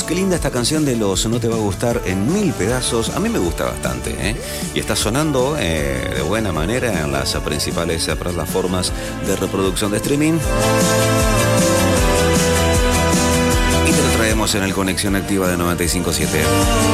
qué linda esta canción de los No Te Va a Gustar en Mil Pedazos. A mí me gusta bastante, ¿eh? Y está sonando de buena manera en las principales plataformas de reproducción de streaming. Y te lo traemos en el Conexión Activa de 95.7.